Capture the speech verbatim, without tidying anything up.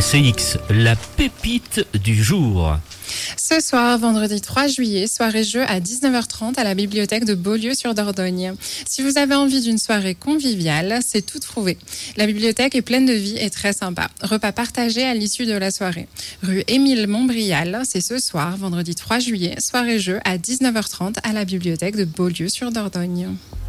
C X, la pépite du jour. Ce soir, vendredi trois juillet, soirée-jeu à dix-neuf heures trente à la bibliothèque de Beaulieu-sur-Dordogne. Si vous avez envie d'une soirée conviviale, c'est tout trouvé. La bibliothèque est pleine de vie et très sympa. Repas partagés à l'issue de la soirée. Rue Émile Montbrial, c'est ce soir, vendredi trois juillet, soirée-jeu à dix-neuf heures trente à la bibliothèque de Beaulieu-sur-Dordogne.